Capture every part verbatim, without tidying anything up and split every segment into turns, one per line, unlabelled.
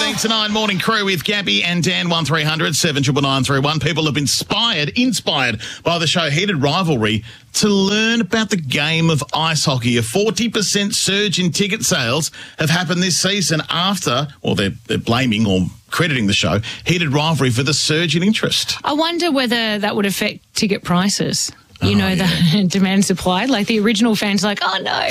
fifteen to nine Morning Crew with Gabby and Dan. One three hundred seven nine nine three one. People have been inspired, inspired by the show Heated Rivalry to learn about the game of ice hockey. A forty percent surge in ticket sales have happened this season after, or they're, they're blaming or crediting the show, Heated Rivalry, for the surge in interest.
I wonder whether that would affect ticket prices. You
Oh,
know,
yeah.
the demand supply, like the original fans like, oh no.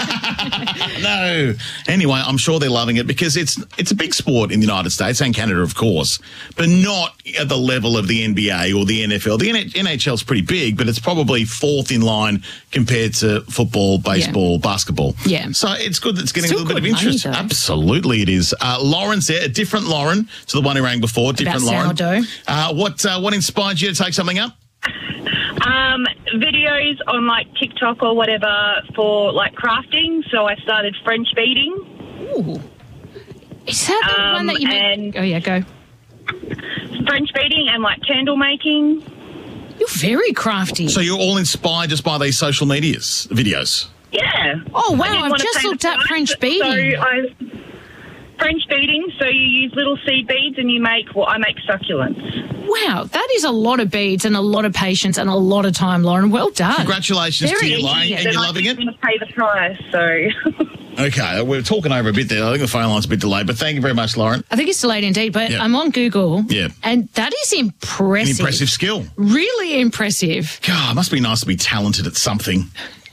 No. Anyway, I'm sure they're loving it because it's it's a big sport in the United States and Canada, of course, but not at the level of the N B A or the N F L. The N H L is pretty big, but it's probably fourth in line compared to football, baseball, yeah. basketball.
Yeah.
So it's good that it's getting
Still
a little bit of
good money,
interest.
though.
Absolutely it is. Uh, Lauren's there, a different Lauren to the one who rang before. Different
About
Lauren.
sourdough.
Uh, what, uh, what inspired you to take something up?
Um, videos on like TikTok or whatever for like crafting. So I started French beading.
Ooh. Is that the
Um,
one that you
and-
make? Oh, yeah, go.
French beading and like candle making.
You're very crafty.
So you're all inspired just by these social medias, videos?
Yeah.
Oh, wow,
I didn't
I've
want to
just
pay the
looked up
price,
French beading.
So I, French beading, so you use little seed beads and you make, well, I make succulents.
Wow, that is a lot of beads and a lot of patience and a lot of time, Lauren. Well done.
Congratulations
Very
to you,
easy,
Lauren.
yeah.
And
Then
you're
I
loving it?
didn't want to pay the price, so...
Okay, we're talking over a bit there. I think the phone line's a bit delayed, but thank you very much, Lauren.
I think it's delayed indeed, but
Yeah.
I'm on Google.
Yeah.
And that is impressive.
An impressive skill.
Really impressive.
God, it must be nice to be talented at something.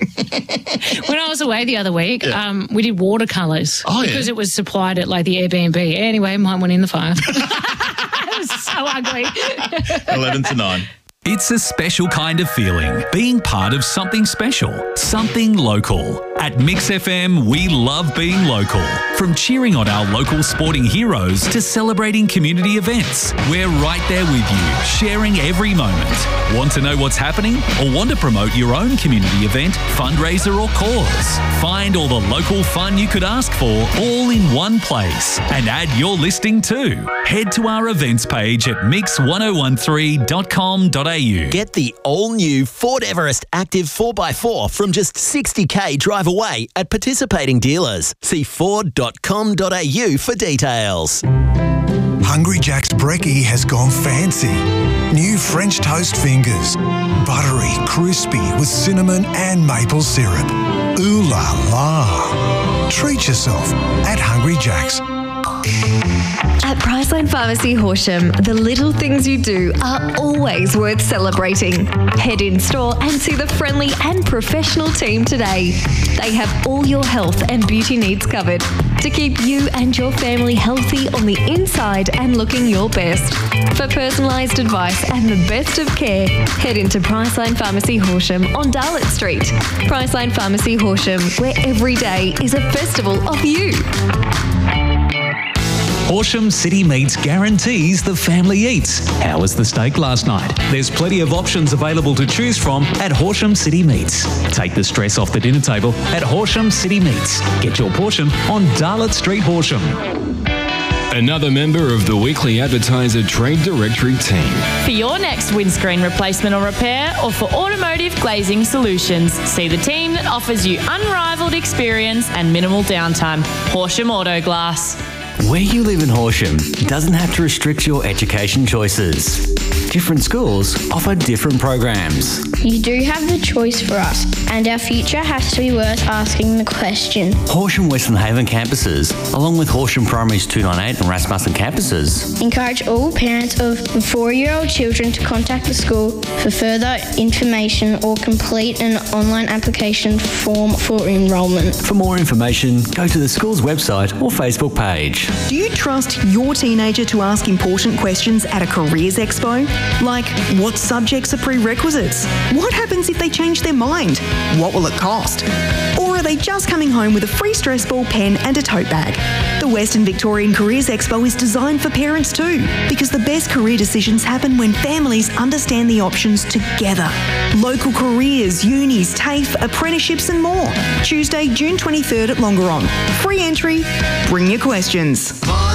When I was away the other week,
Yeah.
um, we did watercolours
Oh, yeah.
because it was supplied at like the Airbnb. Anyway, mine went in the fire. It was so ugly.
eleven to nine.
It's a special kind of feeling, being part of something special, something local. At Mix F M, we love being local. From cheering on our local sporting heroes to celebrating community events, we're right there with you, sharing every moment. Want to know what's happening or want to promote your own community event, fundraiser or cause? Find all the local fun you could ask for all in one place and add your listing too. Head to our events page at mix ten thirteen dot com dot a u.
Get the all-new Ford Everest Active four by four from just sixty k drive away at participating dealers. See ford dot com dot a u for details.
Hungry Jack's brekkie has gone fancy. New French toast fingers. Buttery, crispy with cinnamon and maple syrup. Ooh la la. Treat yourself at Hungry Jack's.
At Priceline Pharmacy Horsham, the little things you do are always worth celebrating. Head in store and see the friendly and professional team today. They have all your health and beauty needs covered to keep you and your family healthy on the inside and looking your best. For personalised advice and the best of care, head into Priceline Pharmacy Horsham on Darlett Street. Priceline Pharmacy Horsham, where every day is a festival of you.
Horsham City Meats guarantees the family eats. How was the steak last night? There's plenty of options available to choose from at Horsham City Meats. Take the stress off the dinner table at Horsham City Meats. Get your portion on Darlett Street, Horsham.
Another member of the Weekly Advertiser Trade Directory team.
For your next windscreen replacement or repair, or for automotive glazing solutions, see the team that offers you unrivaled experience and minimal downtime. Horsham Auto Glass.
Where you live in Horsham doesn't have to restrict your education choices. Different schools offer different programs.
You do have the choice for us, and our future has to be worth asking the question.
Horsham Western Haven campuses, along with Horsham Primary's two ninety-eight and Rasmussen campuses,
Encourage all parents of four-year-old children to contact the school for further information or complete an online application form for enrolment.
For more information, go to the school's website or Facebook page.
Do you trust your teenager to ask important questions at a careers expo? Like, what subjects are prerequisites? What happens if they change their mind? What will it cost? Or are they just coming home with a free stress ball, pen and a tote bag? The Western Victorian Careers Expo is designed for parents too, because the best career decisions happen when families understand the options together. Local careers, unis, TAFE, apprenticeships and more. Tuesday, June twenty-third at Longeron. Free entry. Bring your questions.